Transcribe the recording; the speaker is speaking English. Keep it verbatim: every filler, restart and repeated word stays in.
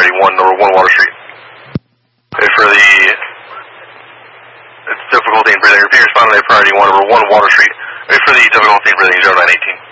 priority one, number one Water Street. Okay, for the it's difficulty in breathing. Repeat respond to priority one, number one Water Street. Okay, for the difficulty in breathing, zero nine eighteen.